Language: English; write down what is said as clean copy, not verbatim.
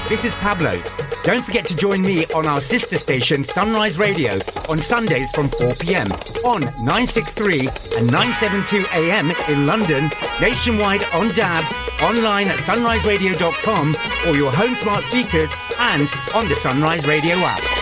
this is Pablo. Don't forget to join me on our sister station Sunrise Radio on Sundays from 4 p.m. on 963 and 972 AM in London, nationwide on DAB, online at sunriseradio.com or your home smart speakers and on the Sunrise Radio app.